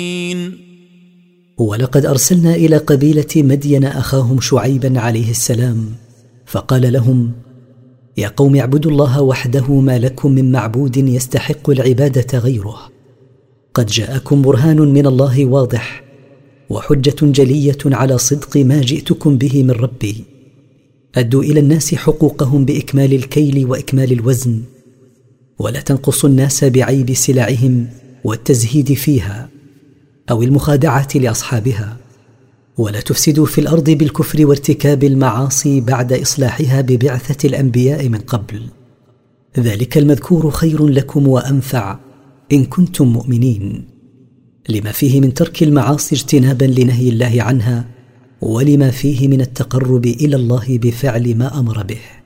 ولقد أرسلنا إلى قبيلة مدين أخاهم شعيبا عليه السلام فقال لهم: يا قوم اعبدوا الله وحده ما لكم من معبود يستحق العبادة غيره، قد جاءكم برهان من الله واضح وحجة جلية على صدق ما جئتكم به من ربي. أدوا إلى الناس حقوقهم بإكمال الكيل وإكمال الوزن، ولا تنقصوا الناس بعيب سلعهم والتزهيد فيها أو المخادعة لأصحابها، ولا تفسدوا في الأرض بالكفر وارتكاب المعاصي بعد إصلاحها ببعثة الأنبياء من قبل. ذلك المذكور خير لكم وأنفع إن كنتم مؤمنين، لما فيه من ترك المعاصي اجتنابا لنهي الله عنها، ولما فيه من التقرب إلى الله بفعل ما أمر به.